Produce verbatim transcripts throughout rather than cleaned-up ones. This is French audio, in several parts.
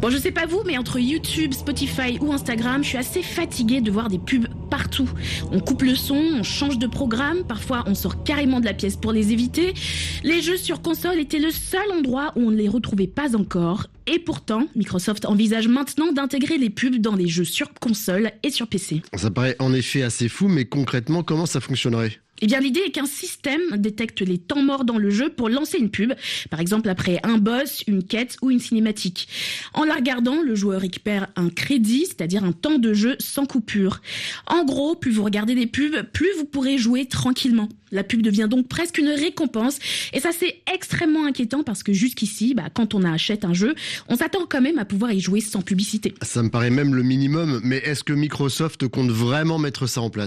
Bon, je sais pas vous, mais entre YouTube, Spotify ou Instagram, je suis assez fatiguée de voir des pubs partout. On coupe le son, on change de programme, parfois on sort carrément de la pièce pour les éviter. Les jeux sur console étaient le seul endroit où on ne les retrouvait pas encore. Et pourtant, Microsoft envisage maintenant d'intégrer les pubs dans les jeux sur console et sur P C. Ça paraît en effet assez fou, mais concrètement, comment ça fonctionnerait ? Eh bien, l'idée est qu'un système détecte les temps morts dans le jeu pour lancer une pub, par exemple après un boss, une quête ou une cinématique. En la regardant, le joueur récupère un crédit, c'est-à-dire un temps de jeu sans coupure. En gros, plus vous regardez des pubs, plus vous pourrez jouer tranquillement. La pub devient donc presque une récompense, et ça c'est extrêmement inquiétant parce que jusqu'ici, bah, quand on achète un jeu, on s'attend quand même à pouvoir y jouer sans publicité. Ça me paraît même le minimum, mais est-ce que Microsoft compte vraiment mettre ça en place ?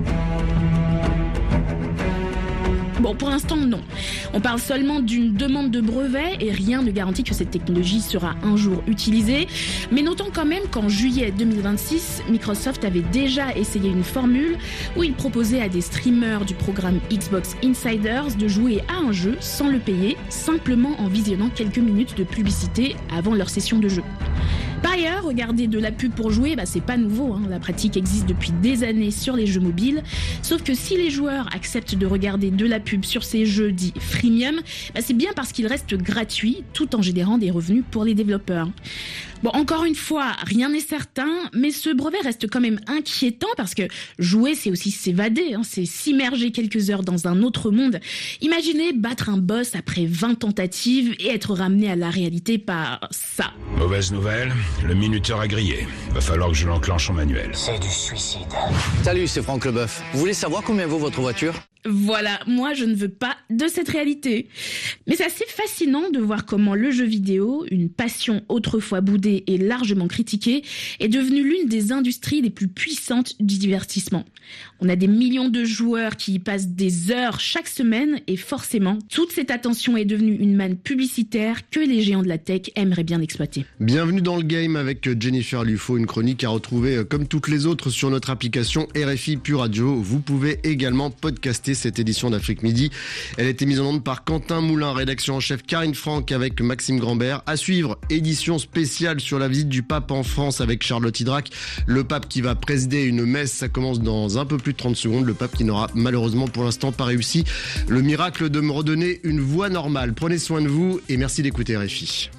Bon, pour l'instant, non. On parle seulement d'une demande de brevet et rien ne garantit que cette technologie sera un jour utilisée. Mais notons quand même qu'en juillet deux mille vingt-six, Microsoft avait déjà essayé une formule où il proposait à des streamers du programme Xbox Insiders de jouer à un jeu sans le payer, simplement en visionnant quelques minutes de publicité avant leur session de jeu. Par ailleurs, regarder de la pub pour jouer, bah, c'est pas nouveau, hein. La pratique existe depuis des années sur les jeux mobiles. Sauf que si les joueurs acceptent de regarder de la pub sur ces jeux dits freemium, bah, c'est bien parce qu'ils restent gratuits tout en générant des revenus pour les développeurs. Bon, encore une fois, rien n'est certain, mais ce brevet reste quand même inquiétant parce que jouer, c'est aussi s'évader, hein, c'est s'immerger quelques heures dans un autre monde. Imaginez battre un boss après vingt tentatives et être ramené à la réalité par ça. Mauvaise nouvelle, le minuteur a grillé. Va falloir que je l'enclenche en manuel. C'est du suicide. Salut, c'est Franck Leboeuf. Vous voulez savoir combien vaut votre voiture ? Voilà, moi je ne veux pas de cette réalité. Mais c'est assez fascinant de voir comment le jeu vidéo, une passion autrefois boudée et largement critiquée, est devenue l'une des industries les plus puissantes du divertissement. On a des millions de joueurs qui y passent des heures chaque semaine et forcément, toute cette attention est devenue une manne publicitaire que les géants de la tech aimeraient bien exploiter. Bienvenue dans le game avec Jennifer Lufo, une chronique à retrouver comme toutes les autres sur notre application R F I Pure Radio. Vous pouvez également podcaster cette édition d'Afrique Midi. Elle a été mise en onde par Quentin Moulin, rédaction en chef Karine Franck avec Maxime Grambert. À suivre, édition spéciale sur la visite du pape en France avec Charlotte Hydrac. Le pape qui va présider une messe, ça commence dans un peu plus de trente secondes. Le pape qui n'aura malheureusement pour l'instant pas réussi le miracle de me redonner une voix normale. Prenez soin de vous et merci d'écouter R F I.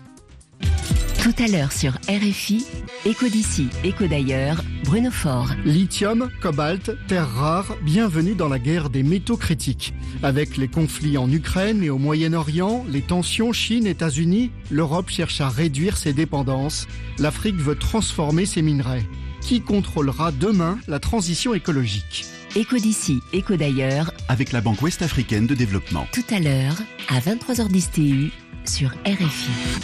Tout à l'heure sur R F I, Écho d'ici, Écho d'ailleurs, Bruno Faure. Lithium, cobalt, terres rares, bienvenue dans la guerre des métaux critiques. Avec les conflits en Ukraine et au Moyen-Orient, les tensions Chine-États-Unis, l'Europe cherche à réduire ses dépendances. L'Afrique veut transformer ses minerais. Qui contrôlera demain la transition écologique ? Écho d'ici, Écho d'ailleurs, avec la Banque Ouest-Africaine de Développement. Tout à l'heure, à vingt-trois heures dix T U, sur R F I.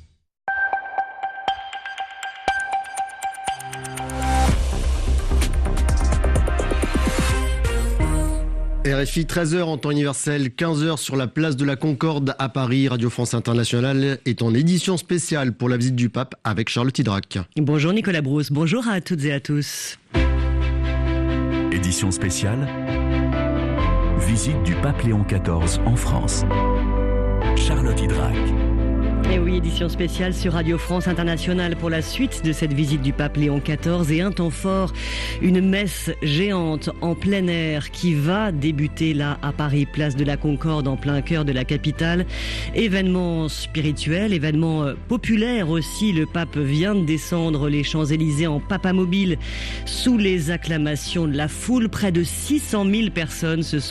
R F I, treize heures en temps universel, quinze heures sur la place de la Concorde à Paris. Radio France Internationale est en édition spéciale pour la visite du pape avec Charlotte Hydrac. Bonjour Nicolas Brousse, bonjour à toutes et à tous. Édition spéciale, visite du pape Léon quatorze en France. Charlotte Hydrac. Et oui, édition spéciale sur Radio France Internationale pour la suite de cette visite du pape Léon quatorze et un temps fort, une messe géante en plein air qui va débuter là à Paris, place de la Concorde en plein cœur de la capitale. Événement spirituel, événement populaire aussi, le pape vient de descendre les Champs-Élysées en papamobile sous les acclamations de la foule. Près de six cent mille personnes se sont